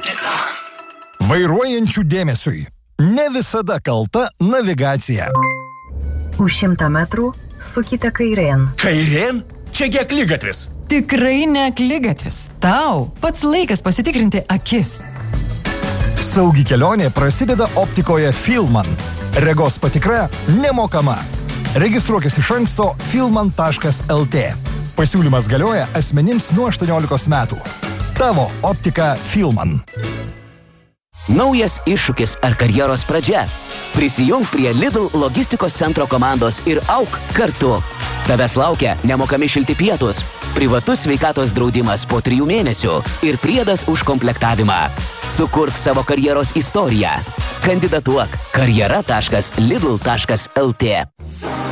Reklama. Vairuojančių dėmesiui. Ne visada kalta navigacija. Už 100 metrų sukite kairėn. Kairėn? Čiagi akligatvis. Tikrai ne akligatvis. Tau pats laikas pasitikrinti akis. Saugi kelionė prasideda optikoje Filman. Regos patikra nemokama. Registruokis iš anksto filman.lt. Pasiūlymas galioja asmenims nuo 18 metų. Tavo optika Filman. Naujas iššūkis ar karjeros pradžia. Prisijung prie Lidl logistikos centro komandos ir auk kartu. Tavęs laukia nemokami šilti pietus, privatus sveikatos draudimas po 3 mėnesių ir priedas už komplektavimą. Sukurk savo karjeros istoriją. Kandidatuok karjera.lidl.lt.